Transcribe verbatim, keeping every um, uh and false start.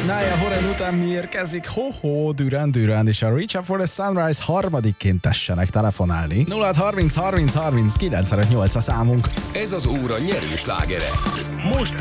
Naya Horen után mi érkezik? Ho-ho, Duran Duran és a Reach Up for the Sunrise harmadikként tessenek telefonálni. nulla harminc harminc harminc kilencvenöt nyolc a számunk. Ez az óra nyerős slágere. Most